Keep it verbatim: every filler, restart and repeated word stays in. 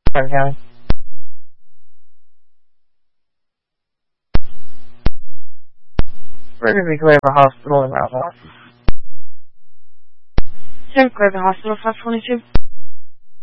Clark County. We're Clear the hospital in Round Rock. Ten Clear the hospital, five twenty-two.